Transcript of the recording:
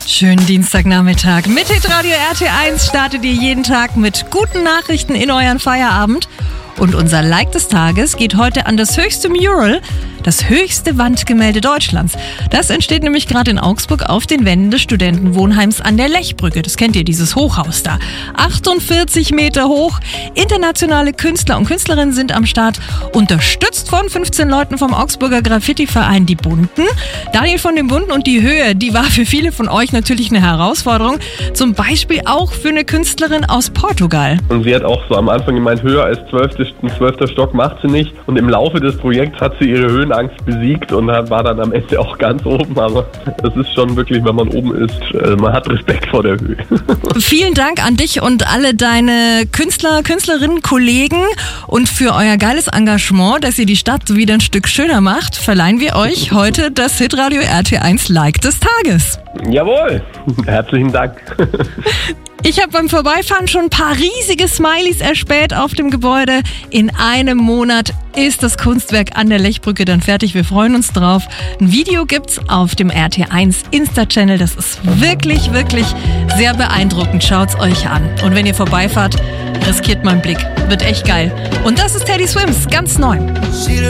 Schönen Dienstagnachmittag. Mit Hitradio RT1 startet ihr jeden Tag mit guten Nachrichten in euren Feierabend. Und unser Like des Tages geht heute an das höchste Mural, das höchste Wandgemälde Deutschlands. Das entsteht nämlich gerade in Augsburg auf den Wänden des Studentenwohnheims an der Lechbrücke. Das kennt ihr, dieses Hochhaus da. 48 Meter hoch. Internationale Künstler und Künstlerinnen sind am Start. Unterstützt von 15 Leuten vom Augsburger Graffiti-Verein Die Bunten. Daniel von den Bunten, und die Höhe, die war für viele von euch natürlich eine Herausforderung. Zum Beispiel auch für eine Künstlerin aus Portugal. Und sie hat auch so am Anfang gemeint, höher als 12. Stock macht sie nicht. Und im Laufe des Projekts hat sie ihre Höhenangst besiegt und war dann am Ende auch ganz oben. Aber das ist schon wirklich, wenn man oben ist, man hat Respekt vor der Höhe. Vielen Dank an dich und alle deine Künstler, Künstlerinnen, Kollegen. Und für euer geiles Engagement, dass ihr die Stadt wieder ein Stück schöner macht, verleihen wir euch heute das Hitradio RT1 Like des Tages. Jawohl, herzlichen Dank. Ich habe beim Vorbeifahren schon ein paar riesige Smileys erspäht auf dem Gebäude. In einem Monat ist das Kunstwerk an der Lechbrücke dann fertig. Wir freuen uns drauf. Ein Video gibt's auf dem RT1 Insta-Channel. Das ist wirklich, wirklich sehr beeindruckend. Schaut's euch an. Und wenn ihr vorbeifahrt, riskiert mal einen Blick. Wird echt geil. Und das ist Teddy Swims, ganz neu.